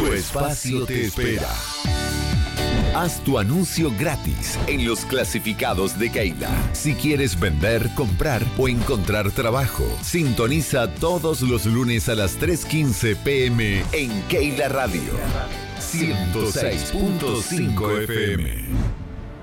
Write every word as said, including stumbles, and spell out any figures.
Tu espacio te espera. Haz tu anuncio gratis en los clasificados de Keila. Si quieres vender, comprar o encontrar trabajo, sintoniza todos los lunes a las tres quince pm en Keila Radio ciento seis punto cinco F M.